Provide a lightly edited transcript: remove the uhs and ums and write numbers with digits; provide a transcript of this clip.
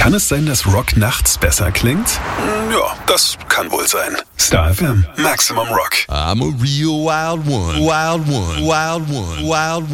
Kann es sein, dass Rock nachts besser klingt? Ja, das kann wohl sein. Star FM, Maximum Rock. I'm a real wild one. Wild one. Wild one. Wild one.